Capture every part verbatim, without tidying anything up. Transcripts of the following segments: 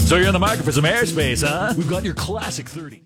So you're in the market for some airspace, huh? We've got your classic thirty.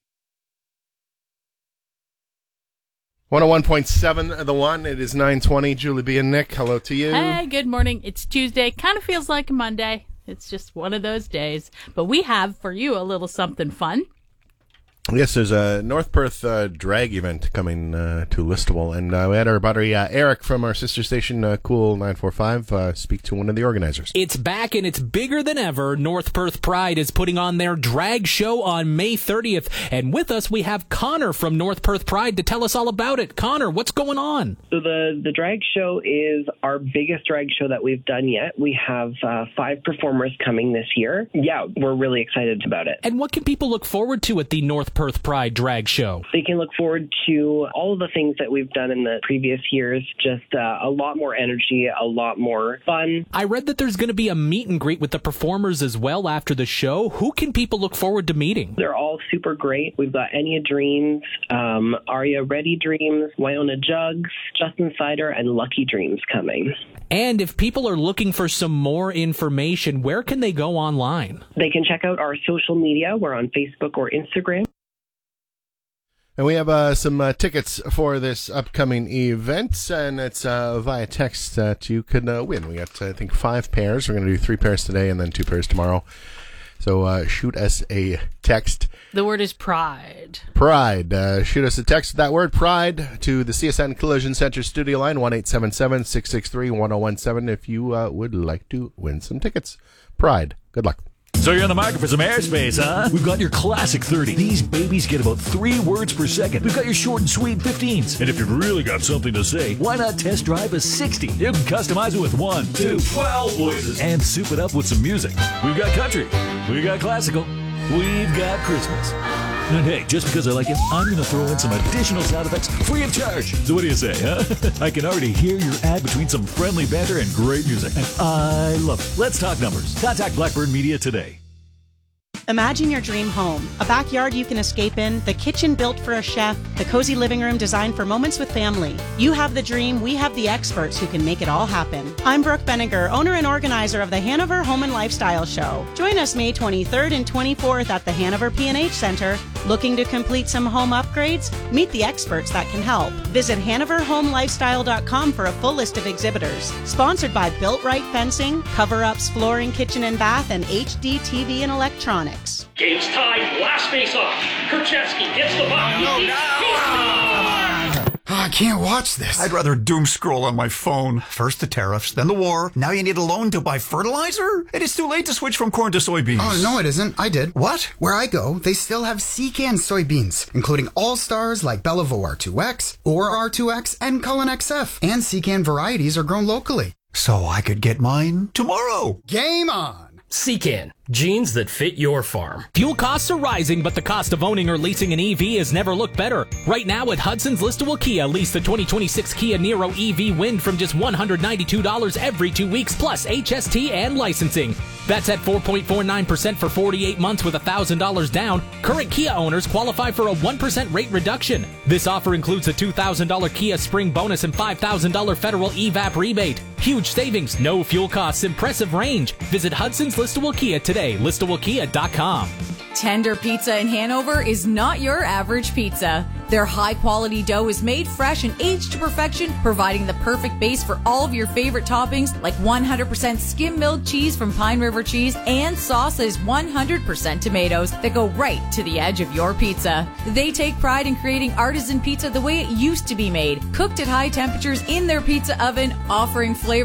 one oh one point seven The One. It is nine twenty. Julie B. and Nick, hello to you. Hey, good morning. It's Tuesday. Kind of feels like a Monday. It's just one of those days. But we have for you a little something fun. Yes, there's a North Perth uh, drag event coming uh, to Listowel, and uh, we had our buddy uh, Eric from our sister station, uh, Cool nine forty-five, uh, speak to one of the organizers. It's back and it's bigger than ever. North Perth Pride is putting on their drag show on May thirtieth, and with us we have Connor from North Perth Pride to tell us all about it. Connor, what's going on? So the, the drag show is our biggest drag show that we've done yet. We have uh, five performers coming this year. Yeah, we're really excited about it. And what can people look forward to at the North Perth Pride drag show? They can look forward to all of the things that we've done in the previous years, just uh, a lot more energy, a lot more fun. I read that there's going to be a meet and greet with the performers as well after the show. Who can people look forward to meeting? They're all super great. We've got Enya Dreams, um, Aria Ready Dreams, Wyona Jugs, Justin Sider, and Lucky Dreams coming. And if people are looking for some more information, where can they go online? They can check out our social media. We're on Facebook or Instagram. And we have uh, some uh, tickets for this upcoming event, and it's uh, via text that you can uh, win. We got, I think, five pairs. We're going to do three pairs today and then two pairs tomorrow. So uh, shoot us a text. The word is pride. Pride. Uh, shoot us a text with that word, pride, to the C S N Collision Center studio line, one eight seven seven, six six three, one oh one seven, if you uh, would like to win some tickets. Pride. Good luck. So you're in the market for some airspace, huh? We've got your classic thirty. These babies get about three words per second. We've got your short and sweet fifteens. And if you've really got something to say, why not test drive a sixty? You can customize it with one, two, twelve voices, and soup it up with some music. We've got country. We've got classical. We've got Christmas. And hey, just because I like it, I'm going to throw in some additional sound effects free of charge. So what do you say, huh? I can already hear your ad between some friendly banter and great music. And I love it. Let's talk numbers. Contact Blackbird Media today. Imagine your dream home, a backyard you can escape in, the kitchen built for a chef, the cozy living room designed for moments with family. You have the dream, we have the experts who can make it all happen. I'm Brooke Benninger, owner and organizer of the Hanover Home and Lifestyle Show. Join us May twenty-third and twenty-fourth at the Hanover P and H Center. Looking to complete some home upgrades? Meet the experts that can help. Visit hanover home lifestyle dot com for a full list of exhibitors. Sponsored by Built Right Fencing, Cover Ups, Flooring, Kitchen and Bath, and H D T V and Electronics. Game's tied. Last face off. Kurchevsky hits the puck. No, no. I can't watch this. I'd rather doom scroll on my phone. First the tariffs, then the war. Now you need a loan to buy fertilizer? It is too late to switch from corn to soybeans. Oh, no, it isn't. I did. What? Where I go, they still have Secan soybeans, including all-stars like Bellevue R two X, or R two X, and Cullen X F. And Secan varieties are grown locally. So I could get mine tomorrow. Game on! Secan, genes that fit your farm. Fuel costs are rising, but the cost of owning or leasing an E V has never looked better. Right now at Hudson's Listowel Kia, lease the twenty twenty-six Kia Niro E V Wind from just one hundred ninety-two dollars every two weeks, plus H S T and licensing. That's at four point four nine percent for forty-eight months with one thousand dollars down. Current Kia owners qualify for a one percent rate reduction. This offer includes a two thousand dollars Kia Spring bonus and five thousand dollars federal E V A P rebate. Huge savings, no fuel costs, impressive range. Visit Hudson's Listowel Kia today, listowel kia dot com. Tender Pizza in Hanover is not your average pizza. Their high-quality dough is made fresh and aged to perfection, providing the perfect base for all of your favorite toppings like one hundred percent skim-milled cheese from Pine River Cheese and sauce that is one hundred percent tomatoes that go right to the edge of your pizza. They take pride in creating artisan pizza the way it used to be made, cooked at high temperatures in their pizza oven, offering flavor